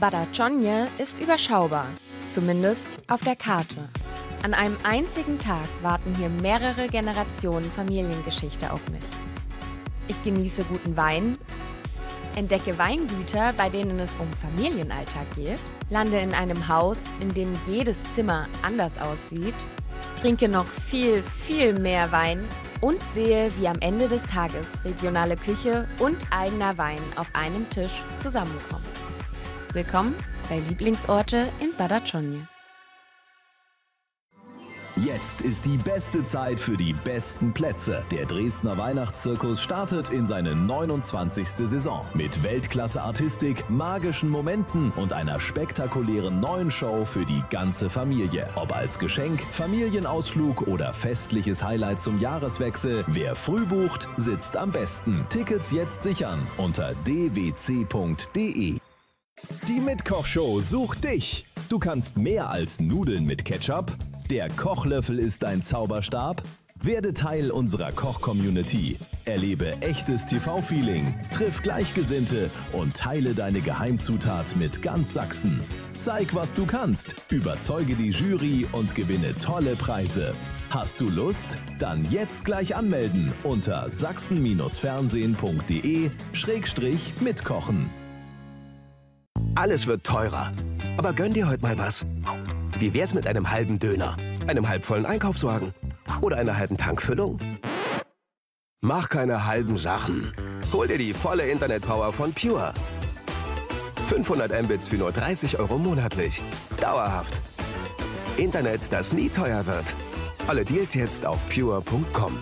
Badačonje ist überschaubar, zumindest auf der Karte. An einem einzigen Tag warten hier mehrere Generationen Familiengeschichte auf mich. Ich genieße guten Wein, entdecke Weingüter, bei denen es um Familienalltag geht, lande in einem Haus, in dem jedes Zimmer anders aussieht, trinke noch viel, viel mehr Wein und sehe, wie am Ende des Tages regionale Küche und eigener Wein auf einem Tisch zusammenkommen. Willkommen bei Lieblingsorte in Badačonje. Jetzt ist die beste Zeit für die besten Plätze. Der Dresdner Weihnachtszirkus startet in seine 29. Saison mit Weltklasse-Artistik, magischen Momenten und einer spektakulären neuen Show für die ganze Familie. Ob als Geschenk, Familienausflug oder festliches Highlight zum Jahreswechsel, wer früh bucht, sitzt am besten. Tickets jetzt sichern unter dwc.de. Die Mitkochshow sucht dich. Du kannst mehr als Nudeln mit Ketchup. Der Kochlöffel ist dein Zauberstab? Werde Teil unserer Koch-Community. Erlebe echtes TV-Feeling, triff Gleichgesinnte und teile deine Geheimzutat mit ganz Sachsen. Zeig, was du kannst, überzeuge die Jury und gewinne tolle Preise. Hast du Lust? Dann jetzt gleich anmelden unter sachsen-fernsehen.de/mitkochen. Alles wird teurer. Aber gönn dir heute mal was. Wie wär's mit einem halben Döner, einem halbvollen Einkaufswagen oder einer halben Tankfüllung? Mach keine halben Sachen. Hol dir die volle Internetpower von Pure. 500 Mbits für nur 30 € monatlich. Dauerhaft. Internet, das nie teuer wird. Alle Deals jetzt auf pure.com.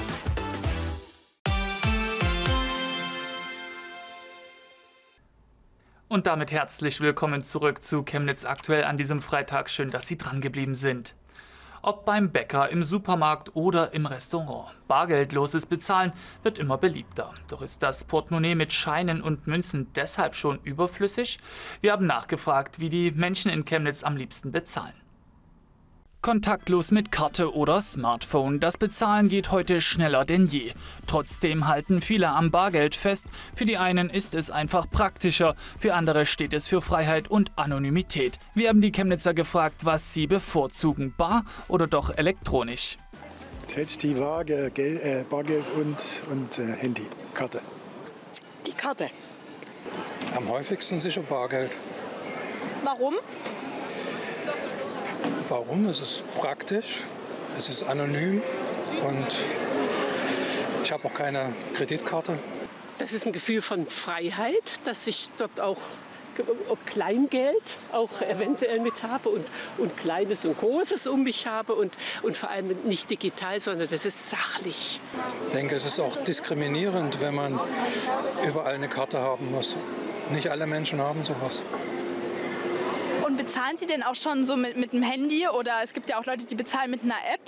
Und damit herzlich willkommen zurück zu Chemnitz aktuell an diesem Freitag. Schön, dass Sie dran geblieben sind. Ob beim Bäcker, im Supermarkt oder im Restaurant. Bargeldloses Bezahlen wird immer beliebter. Doch ist das Portemonnaie mit Scheinen und Münzen deshalb schon überflüssig? Wir haben nachgefragt, wie die Menschen in Chemnitz am liebsten bezahlen. Kontaktlos mit Karte oder Smartphone. Das Bezahlen geht heute schneller denn je. Trotzdem halten viele am Bargeld fest. Für die einen ist es einfach praktischer, für andere steht es für Freiheit und Anonymität. Wir haben die Chemnitzer gefragt, was sie bevorzugen, bar oder doch elektronisch. Das ist jetzt die Frage, Bargeld und Handy, Karte. Die Karte. Am häufigsten sicher Bargeld. Warum? Warum? Es ist praktisch, es ist anonym und ich habe auch keine Kreditkarte. Das ist ein Gefühl von Freiheit, dass ich dort auch Kleingeld auch eventuell mit habe und Kleines und Großes um mich habe und vor allem nicht digital, sondern das ist sachlich. Ich denke, es ist auch diskriminierend, wenn man überall eine Karte haben muss. Nicht alle Menschen haben sowas. Und bezahlen Sie denn auch schon so mit dem Handy oder es gibt ja auch Leute, die bezahlen mit einer App?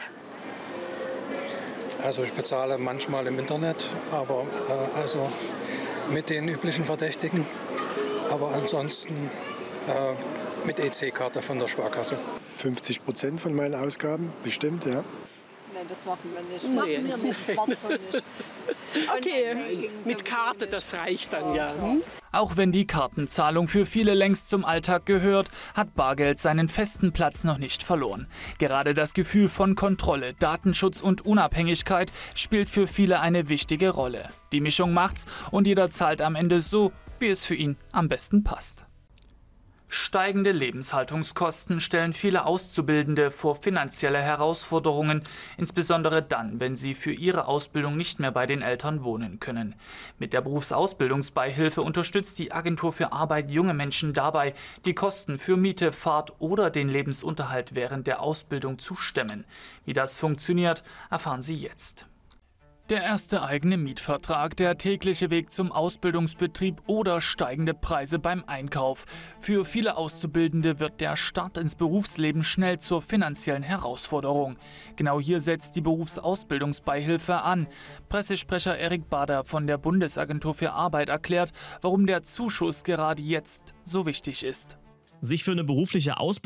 Also ich bezahle manchmal im Internet, aber also mit den üblichen Verdächtigen. Aber ansonsten mit EC-Karte von der Sparkasse. 50% von meinen Ausgaben, bestimmt, ja. Nein, das machen wir nicht. Das machen wir mit Smartphone nicht. Okay, mit Karte, das reicht dann ja. Auch wenn die Kartenzahlung für viele längst zum Alltag gehört, hat Bargeld seinen festen Platz noch nicht verloren. Gerade das Gefühl von Kontrolle, Datenschutz und Unabhängigkeit spielt für viele eine wichtige Rolle. Die Mischung macht's und jeder zahlt am Ende so, wie es für ihn am besten passt. Steigende Lebenshaltungskosten stellen viele Auszubildende vor finanzielle Herausforderungen, insbesondere dann, wenn sie für ihre Ausbildung nicht mehr bei den Eltern wohnen können. Mit der Berufsausbildungsbeihilfe unterstützt die Agentur für Arbeit junge Menschen dabei, die Kosten für Miete, Fahrt oder den Lebensunterhalt während der Ausbildung zu stemmen. Wie das funktioniert, erfahren Sie jetzt. Der erste eigene Mietvertrag, der tägliche Weg zum Ausbildungsbetrieb oder steigende Preise beim Einkauf. Für viele Auszubildende wird der Start ins Berufsleben schnell zur finanziellen Herausforderung. Genau hier setzt die Berufsausbildungsbeihilfe an. Pressesprecher Erik Bader von der Bundesagentur für Arbeit erklärt, warum der Zuschuss gerade jetzt so wichtig ist. Sich für eine berufliche Ausbildung